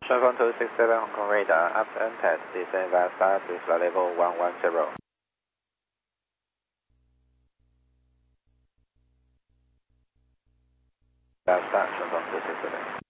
顺丰267 Hong Kong radar, after test, descend via start with the level 110. Via start, 顺丰267。